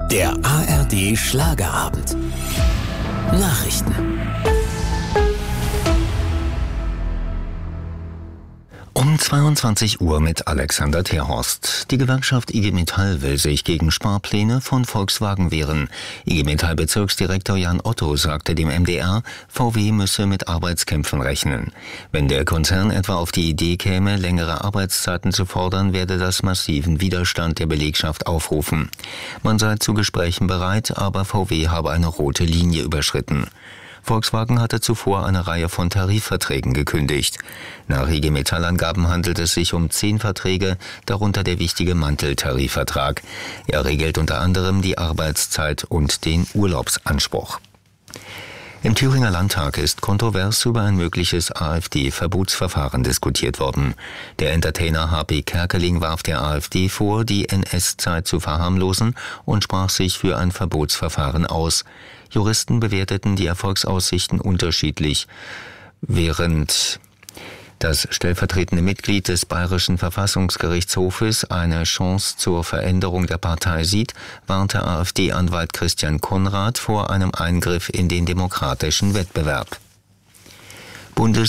Der ARD Schlagerabend. Nachrichten. Um 22 Uhr mit Alexander Terhorst. Die Gewerkschaft IG Metall will sich gegen Sparpläne von Volkswagen wehren. IG Metall-Bezirksdirektor Jan Otto sagte dem MDR, VW müsse mit Arbeitskämpfen rechnen. Wenn der Konzern etwa auf die Idee käme, längere Arbeitszeiten zu fordern, werde das massiven Widerstand der Belegschaft aufrufen. Man sei zu Gesprächen bereit, aber VW habe eine rote Linie überschritten. Volkswagen hatte zuvor eine Reihe von Tarifverträgen gekündigt. Nach IG Metall-Angaben handelt es sich um 10 Verträge, darunter der wichtige Manteltarifvertrag. Er regelt unter anderem die Arbeitszeit und den Urlaubsanspruch. Im Thüringer Landtag ist kontrovers über ein mögliches AfD-Verbotsverfahren diskutiert worden. Der Entertainer H.P. Kerkeling warf der AfD vor, die NS-Zeit zu verharmlosen und sprach sich für ein Verbotsverfahren aus. Juristen bewerteten die Erfolgsaussichten unterschiedlich. Während das stellvertretende Mitglied des Bayerischen Verfassungsgerichtshofes eine Chance zur Veränderung der Partei sieht, warnte AfD-Anwalt Christian Konrad vor einem Eingriff in den demokratischen Wettbewerb.